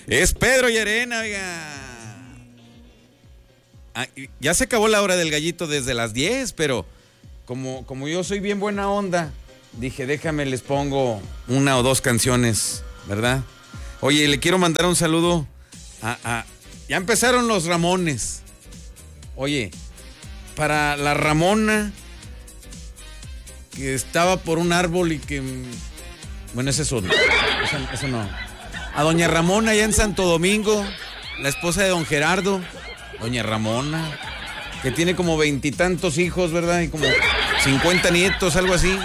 Es Pedro Llerena, oiga. Ya se acabó la hora del gallito desde las 10, pero como yo soy bien buena onda, dije, déjame, les pongo una o dos canciones, ¿verdad? Oye, le quiero mandar un saludo ya empezaron los Ramones. Oye, para la Ramona que estaba por un árbol y que... Bueno, eso no. A doña Ramona allá en Santo Domingo, la esposa de don Gerardo, doña Ramona, que tiene como 20 y tantos hijos, ¿verdad? Y como 50 nietos, algo así.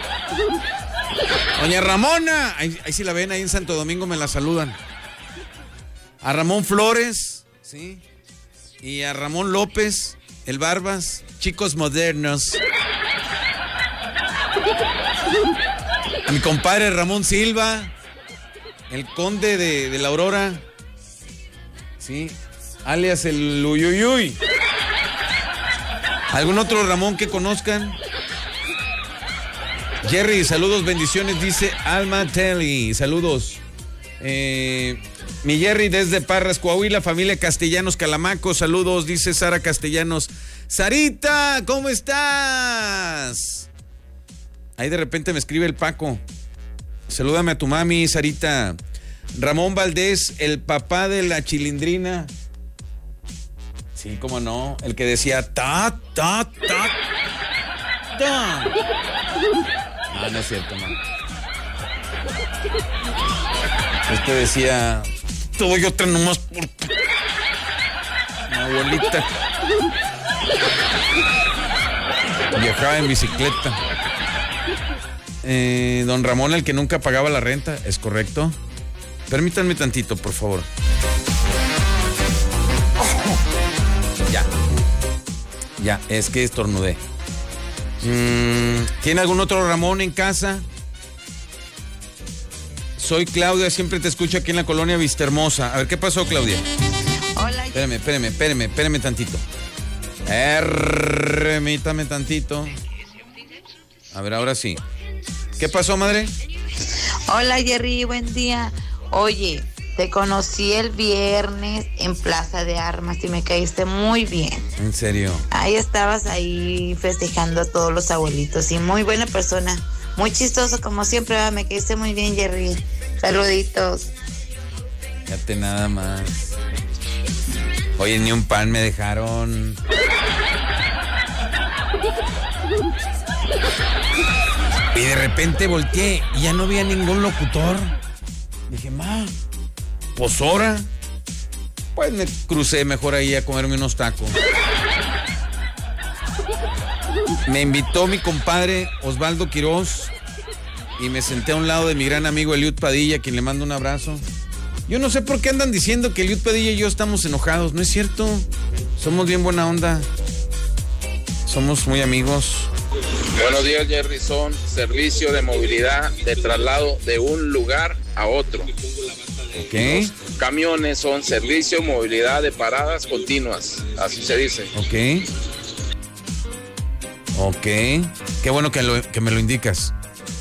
Doña Ramona, ahí sí la ven, ahí en Santo Domingo me la saludan. A Ramón Flores, ¿sí? Y a Ramón López, el Barbas, chicos modernos. A mi compadre Ramón Silva, el conde de la Aurora, ¿sí? Alias el Uyuyuy. ¿Algún otro Ramón que conozcan? Jerry, saludos, bendiciones, dice Alma Telly, saludos. Mi Jerry desde Parras, Coahuila, familia Castellanos Calamaco, saludos, dice Sara Castellanos. Sarita, ¿cómo estás? Ahí de repente me escribe el Paco. Salúdame a tu mami, Sarita. Ramón Valdés, el papá de la Chilindrina. Sí, cómo no, el que decía ta. Ah, no es cierto, man. Este decía, te doy otra nomás por... Mi abuelita. Viajaba en bicicleta. Don Ramón, el que nunca pagaba la renta, ¿es correcto? Permítanme tantito, por favor. Ya, es que estornudé. ¿Tiene algún otro Ramón en casa? Soy Claudia, siempre te escucho aquí en la colonia Vistahermosa. A ver, ¿qué pasó, Claudia? Hola. Espérame tantito. Permítame tantito. A ver, ahora sí. ¿Qué pasó, madre? Hola, Jerry, buen día. Oye, te conocí el viernes en Plaza de Armas y me caíste muy bien. ¿En serio? Ahí estabas ahí festejando a todos los abuelitos y muy buena persona. Muy chistoso, como siempre, me caíste muy bien, Jerry. Saluditos. Fíjate nada más. Oye, ni un pan me dejaron. Y de repente volteé y ya no había ningún locutor. Dije, pues ahora. Pues me crucé mejor ahí a comerme unos tacos. Me invitó mi compadre Osvaldo Quiroz y me senté a un lado de mi gran amigo Eliud Padilla, a quien le mando un abrazo. Yo no sé por qué andan diciendo que Eliud Padilla y yo estamos enojados. No es cierto. Somos bien buena onda. Somos muy amigos. Buenos días, Jerry. Son servicio de movilidad de traslado de un lugar a otro. Ok. Los camiones son servicio de movilidad de paradas continuas. Así se dice. Ok. Qué bueno que me lo indicas.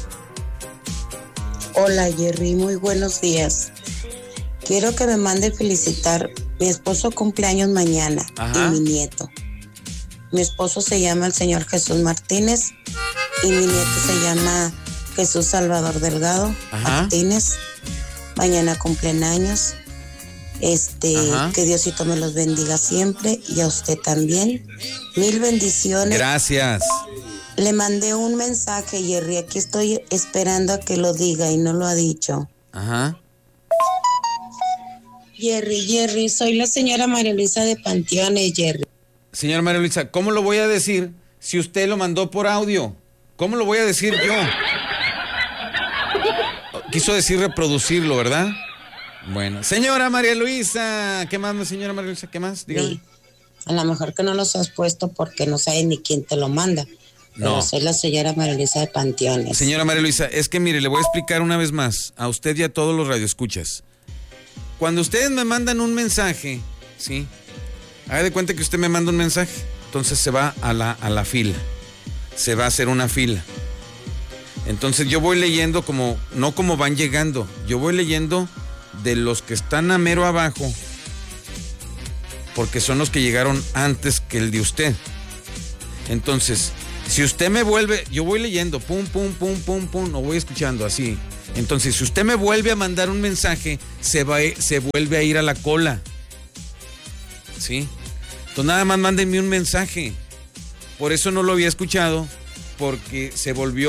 Hola, Jerry. Muy buenos días. Quiero que me mande felicitar. Mi esposo cumpleaños mañana. Ajá. Y mi nieto. Mi esposo se llama el señor Jesús Martínez y mi nieto se llama Jesús Salvador Delgado. Ajá. Martínez. Mañana cumplen años. Ajá. Que Diosito me los bendiga siempre y a usted también. Mil bendiciones. Gracias. Le mandé un mensaje, Jerry. Aquí estoy esperando a que lo diga y no lo ha dicho. Ajá. Jerry, soy la señora María Luisa de Panteones, Jerry. Señora María Luisa, ¿cómo lo voy a decir si usted lo mandó por audio? ¿Cómo lo voy a decir yo? Quiso decir reproducirlo, ¿verdad? Bueno, señora María Luisa, ¿qué más, señora María Luisa? ¿Qué más? Dígame. Sí. A lo mejor que no los has puesto porque no sabe ni quién te lo manda. Pero No. soy la señora María Luisa de Panteones. Señora María Luisa, es que mire, le voy a explicar una vez más a usted y a todos los radioescuchas. Cuando ustedes me mandan un mensaje, ¿sí? Haga de cuenta que usted me manda un mensaje, entonces se va a la fila. Se va a hacer una fila. Entonces yo voy leyendo no como van llegando, yo voy leyendo de los que están a mero abajo, porque son los que llegaron antes que el de usted. Entonces, si usted me vuelve, yo voy leyendo, pum, pum, pum, pum, pum, no voy escuchando así. Entonces, si usted me vuelve a mandar un mensaje, se vuelve a ir a la cola. ¿Sí? Entonces, nada más mándenme un mensaje. Por eso no lo había escuchado, porque se volvió